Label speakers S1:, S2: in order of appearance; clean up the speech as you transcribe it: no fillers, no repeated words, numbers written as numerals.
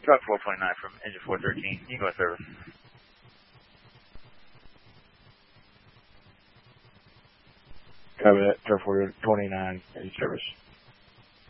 S1: Drop 429 from engine 413. You can go in service.
S2: Copy that. Drop 429 in service.